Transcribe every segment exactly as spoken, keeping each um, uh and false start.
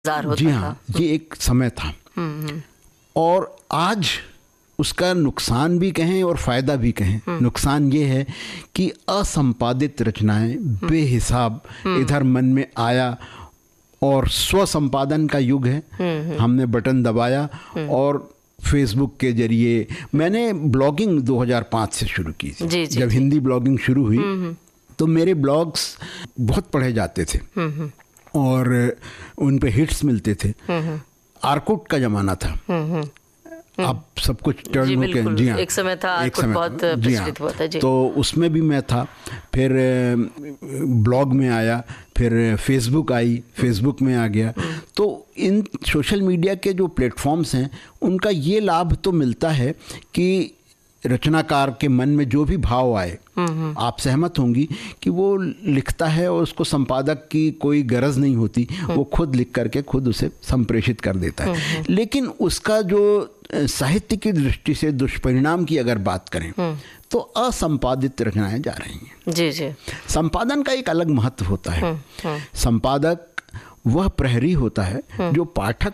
होता जी हाँ, था। ये एक समय था। और आज उसका नुकसान भी कहें और फ़ायदा भी कहें। नुकसान ये है कि असंपादित रचनाएं बेहिसाब इधर मन में आया, और स्व संपादन का युग है। हमने बटन दबाया और फेसबुक के जरिए मैंने ब्लॉगिंग दो हज़ार पाँच से शुरू की थी। जी, जी, जब जी। हिंदी ब्लॉगिंग शुरू हुई तो मेरे ब्लॉग्स बहुत पढ़े जाते थे और उन पे हिट्स मिलते थे। आर्कुट का जमाना था। अब सब कुछ जी, टर्न बिल्कुल। होके जी हाँ, एक समय था, आर्कुट बहुत जी हाँ, प्रचलित हुआ था। जी। तो उसमें भी मैं था। फिर ब्लॉग में आया, फिर फेसबुक आई, फेसबुक में आ गया। तो इन सोशल मीडिया के जो प्लेटफॉर्म्स हैं उनका ये लाभ तो मिलता है कि रचनाकार के मन में जो भी भाव आए, आप सहमत होंगी कि वो लिखता है और उसको संपादक की कोई गरज नहीं होती, वो खुद लिख करके खुद उसे संप्रेषित कर देता है। लेकिन उसका जो साहित्य की दृष्टि से दुष्परिणाम की अगर बात करें तो असंपादित रचनाएं जा रही हैं। जी जी। संपादन का एक अलग महत्व होता है। संपादक वह प्रहरी होता है जो पाठक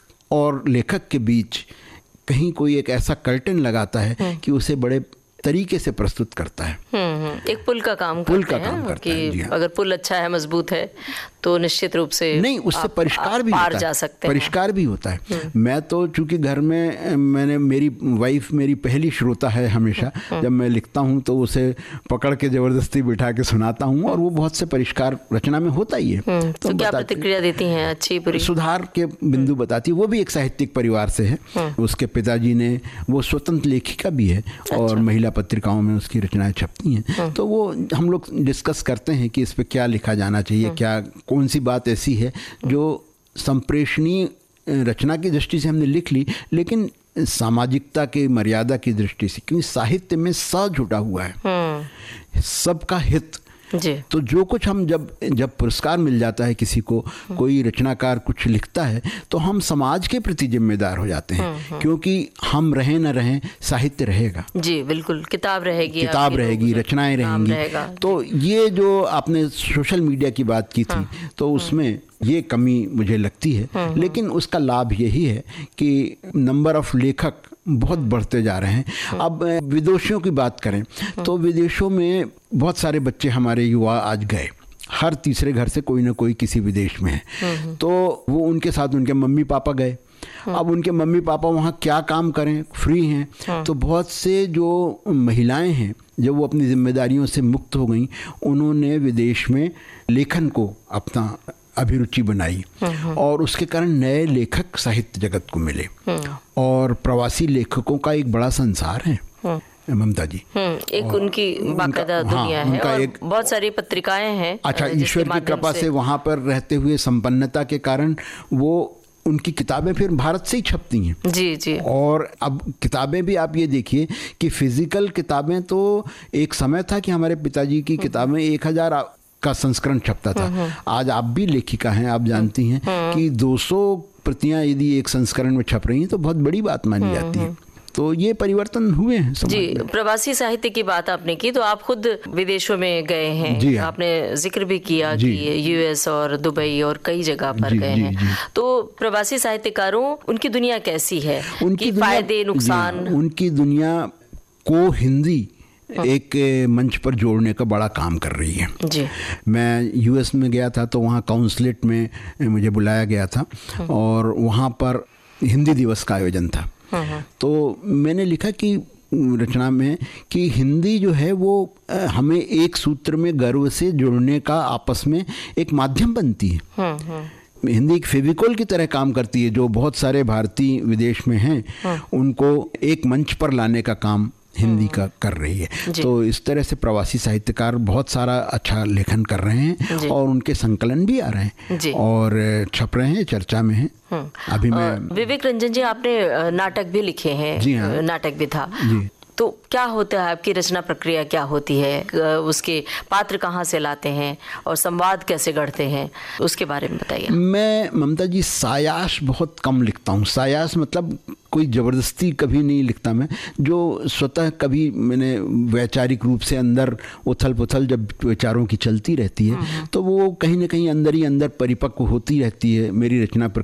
और लेखक के बीच कहीं कोई एक ऐसा कर्टन लगाता है कि उसे बड़े तरीके से प्रस्तुत करता है। एक पुल का काम पुल करते का काम हैं करता कि है, जी हाँ। अगर पुल अच्छा है, मजबूत है, तो निश्चित रूप से नहीं, उससे आप, परिष्कार आप भी पार होता जा है। सकते हैं। परिष्कार भी होता है। मैं तो चूंकि घर में मैंने मेरी वाइफ मेरी पहली श्रोता है। हमेशा जब मैं लिखता हूँ तो उसे पकड़ के जबरदस्ती बिठा के सुनाता हूँ और वो बहुत से परिष्कार रचना में होता ही है। तो, तो क्या प्रतिक्रिया देती हैं? अच्छी बुरी? सुधार के बिंदु बताती है। वो भी एक साहित्यिक परिवार से है। उसके पिताजी ने, वो स्वतंत्र लेखिका भी है और महिला पत्रिकाओं में उसकी रचनाएं छपती हैं। तो वो हम लोग डिस्कस करते हैं कि इस पे क्या लिखा जाना चाहिए, क्या कौन सी बात ऐसी है जो संप्रेषणीय रचना की दृष्टि से हमने लिख ली, लेकिन सामाजिकता के मर्यादा की दृष्टि से, क्योंकि साहित्य में स जुटा हुआ है, सबका हित। जी। तो जो कुछ हम जब जब पुरस्कार मिल जाता है किसी को, कोई रचनाकार कुछ लिखता है, तो हम समाज के प्रति जिम्मेदार हो जाते हैं, क्योंकि हम रहें न रहें साहित्य रहेगा। जी बिल्कुल, किताब रहेगी, किताब रहेगी, रचनाएं रहेंगी। तो ये जो आपने सोशल मीडिया की बात की थी, तो उसमें ये कमी मुझे लगती है। लेकिन उसका लाभ यही है कि नंबर ऑफ लेखक बहुत बढ़ते जा रहे हैं। अब विदेशों की बात करें तो विदेशों में बहुत सारे बच्चे हमारे युवा आज गए। हर तीसरे घर से कोई ना कोई किसी विदेश में है। तो वो उनके साथ उनके मम्मी पापा गए। अब उनके मम्मी पापा वहाँ क्या काम करें, फ्री हैं। तो बहुत से जो महिलाएं हैं, जब वो अपनी जिम्मेदारियों से मुक्त हो गई, उन्होंने विदेश में लेखन को अपना अभिरुचि बनाई और उसके कारण नए लेखक साहित्य जगत को मिले। और प्रवासी लेखकों का एक बड़ा संसार है ममता जी। एक उनकी बाकायदा दुनिया है और एक बहुत सारी पत्रिकाएं हैं। अच्छा, ईश्वर की कृपा से वहाँ पर रहते हुए संपन्नता के कारण वो उनकी किताबें फिर भारत से ही छपती हैं। जी जी। और अब किताबें भी आप ये देखिए कि फिजिकल किताबें, तो एक समय था कि हमारे पिताजी की किताबें एक हजार का संस्करण छपता था। आज आप भी लेखिका हैं, आप जानती हैं कि दो सौ प्रतियां यदि एक संस्करण में छप रही हैं तो बहुत बड़ी बात मानी जाती है। तो ये परिवर्तन हुए हैं समाज जी में। प्रवासी साहित्य की बात आपने की, तो आप खुद विदेशों में गए हैं। जी हाँ। आपने जिक्र भी किया कि यूएस और दुबई और कई जगह पर गए हैं। जी। तो प्रवासी साहित्यकारों, उनकी दुनिया कैसी है? उनकी फायदे नुकसान? उनकी दुनिया को हिंदी एक मंच पर जोड़ने का बड़ा काम कर रही है। जी। मैं यूएस में गया था तो वहाँ काउंसलेट में मुझे बुलाया गया था और वहाँ पर हिंदी दिवस का आयोजन था। तो मैंने लिखा कि रचना में कि हिंदी जो है वो हमें एक सूत्र में गर्व से जुड़ने का आपस में एक माध्यम बनती है। हिंदी एक फेविकोल की तरह काम करती है, जो बहुत सारे भारतीय विदेश में हैं उनको एक मंच पर लाने का काम हिंदी का कर रही है। तो इस तरह से प्रवासी साहित्यकार बहुत सारा अच्छा लेखन कर रहे हैं और उनके संकलन भी आ रहे हैं और छप रहे हैं, चर्चा में हैं। अभी मैं विवेक रंजन जी, आपने नाटक भी लिखे हैं। जी हाँ। नाटक भी था। जी। तो क्या होता है, आपकी रचना प्रक्रिया क्या होती है? उसके पात्र कहाँ से लाते हैं और संवाद कैसे गढ़ते हैं, उसके बारे में बताइए। मैं ममता जी सायास बहुत कम लिखता हूँ। सायास मतलब कोई ज़बरदस्ती कभी नहीं लिखता मैं, जो स्वतः कभी मैंने वैचारिक रूप से अंदर उथल पुथल जब विचारों की चलती रहती है तो वो कहीं ना कहीं अंदर ही अंदर परिपक्व होती रहती है मेरी रचना प्रक्रिया।